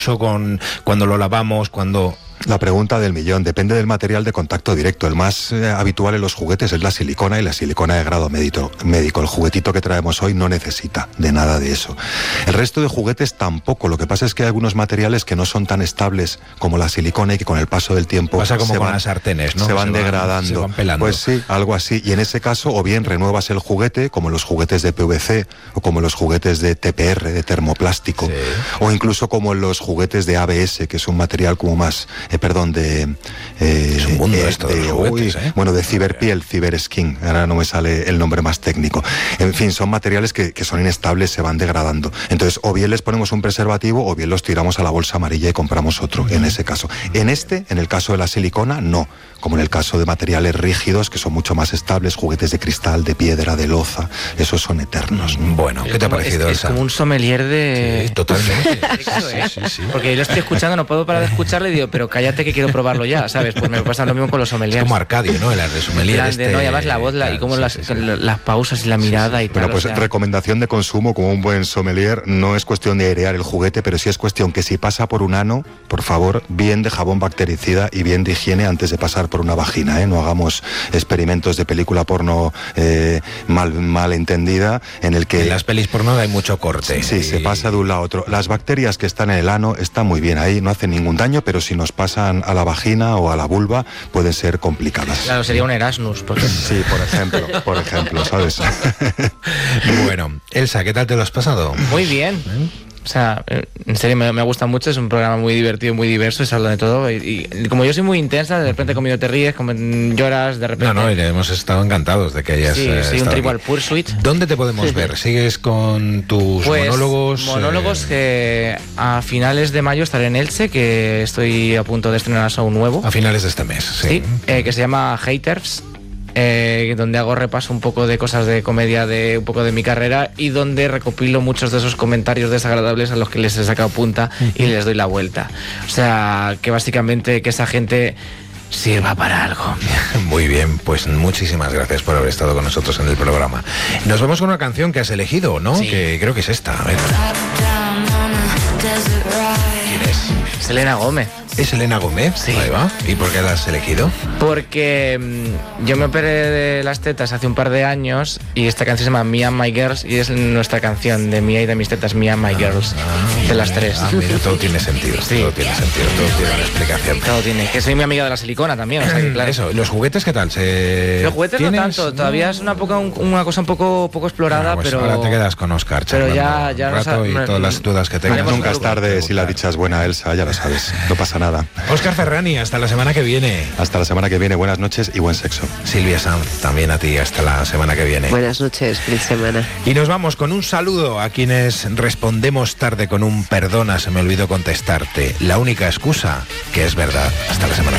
cuando lo lavamos, cuando... La pregunta del millón, depende del material de contacto directo. El más habitual en los juguetes es la silicona, y la silicona de grado médico. El juguetito que traemos hoy no necesita de nada de eso. El resto de juguetes tampoco. Lo que pasa es que hay algunos materiales que no son tan estables como la silicona y que con el paso del tiempo pasa como con las sartenes, ¿no? Se van degradando. Se van pelando. Pues sí, algo así. Y en ese caso, o bien renuevas el juguete, como los juguetes de PVC, o como los juguetes de TPR, de termoplástico, sí, o incluso como los juguetes de ABS, que es un material como más... es un mundo esto de los juguetes, bueno, de ciberpiel, ciberskin, ahora no me sale el nombre más técnico. En fin, son materiales que son inestables, se van degradando. Entonces, o bien les ponemos un preservativo, o bien los tiramos a la bolsa amarilla y compramos otro, en ese caso. En el caso de la silicona, no. Como en el caso de materiales rígidos, que son mucho más estables, juguetes de cristal, de piedra, de loza, esos son eternos. Bueno, ¿qué te ha parecido, Elsa? Es como un sommelier de... Sí, totalmente. Sí. Porque yo lo estoy escuchando, no puedo parar de escucharle y digo, pero cállate que quiero probarlo ya, ¿sabes? Pues me pasa lo mismo con los sommeliers. Es como Arcadio, ¿no? El de sommelier. No, y además la voz, y como las pausas y la mirada y tal. Bueno, pues recomendación de consumo, como un buen sommelier, no es cuestión de airear el juguete, pero sí es cuestión que si pasa por un ano, por favor, bien de jabón bactericida y bien de higiene antes de pasar por una vagina, ¿eh? No hagamos experimentos de película porno mal entendida, en el que... En las pelis porno hay mucho corte. Sí, se pasa de un lado a otro. Las bacterias que están en el ano están muy bien ahí, no hacen ningún daño, pero si nos pasan a la vagina o a la vulva, pueden ser complicadas. Claro, sería un Erasmus, porque... Sí, por ejemplo, ¿sabes? Bueno, Elsa, ¿qué tal te lo has pasado? Muy bien. O sea, en serio me gusta mucho, es un programa muy divertido, muy diverso, se habla de todo y como yo soy muy intensa, de repente conmigo te ríes, lloras, de repente... No, hemos estado encantados de que hayas un Trivial Pursuit. ¿Dónde te podemos ver? ¿Sigues con tus monólogos? Monólogos que a finales de mayo estaré en Elche, que estoy a punto de estrenar show nuevo. A finales de este mes, sí. Que se llama Haters. Donde hago repaso un poco de cosas de comedia de un poco de mi carrera y donde recopilo muchos de esos comentarios desagradables a los que les he sacado punta y les doy la vuelta. O sea, que básicamente que esa gente sirva para algo. Muy bien, pues muchísimas gracias por haber estado con nosotros en el programa. Nos vamos con una canción que has elegido, ¿no? Sí. Que creo que es esta. A ver. ¿Quién es? Selena Gómez. ¿Es Selena Gómez? Sí. Ahí va. ¿Y por qué la has elegido? Porque yo me operé de las tetas hace un par de años y esta canción se llama Me and My Girls y es nuestra canción de mía y de mis tetas, Me and My Girls, de las tres. Mira, todo tiene sentido, sí. Todo tiene sentido, todo tiene una explicación. Todo tiene, que soy mi amiga de la silicona también, o sea que claro. Eso, ¿los juguetes qué tal? Los juguetes no tanto, todavía es una cosa un poco explorada, pues pero... ahora te quedas con Oscar, pero ya un rato y todas las dudas que tengas. Nunca es tarde si la dicha es buena, Elsa, ya lo sabes, no pasa nada. Óscar Ferrani, hasta la semana que viene. Hasta la semana que viene, buenas noches y buen sexo. Silvia Sanz, también a ti, hasta la semana que viene. Buenas noches, feliz semana. Y nos vamos con un saludo a quienes respondemos tarde con un perdona, se me olvidó contestarte. La única excusa que es verdad. Hasta la semana que viene.